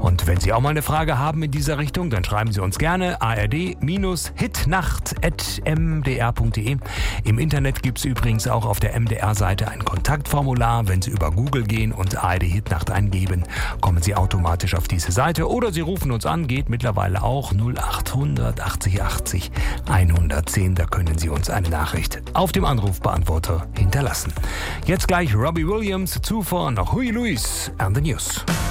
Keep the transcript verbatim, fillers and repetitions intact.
Und wenn Sie auch mal eine Frage haben in dieser Richtung, dann schreiben Sie uns gerne a r d hitnacht at m d r punkt d e. Im Internet gibt es übrigens auch auf der M D R-Seite ein Kontaktformular. Wenn Sie über Google gehen und A R D Hitnacht eingeben, kommen Sie automatisch auf diese Seite. Oder Sie rufen uns an, geht mittlerweile auch null achthundert achtzig achtzig hundertzehn. Da können Sie uns eine Nachricht auf dem Anrufbeantworter hinterlassen. Jetzt gleich Robbie Williams, zuvor noch Huey Lewis and the News.